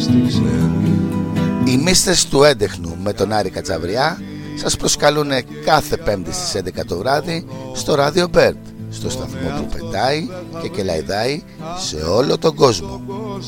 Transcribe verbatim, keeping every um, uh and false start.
Οι μίστες του έντεχνου με τον Άρη Κατσαβριά σας προσκαλούν κάθε Πέμπτη στις έντεκα το βράδυ στο Radio Bird, στο σταθμό που πετάει και κελαϊδάει σε όλο τον κόσμο.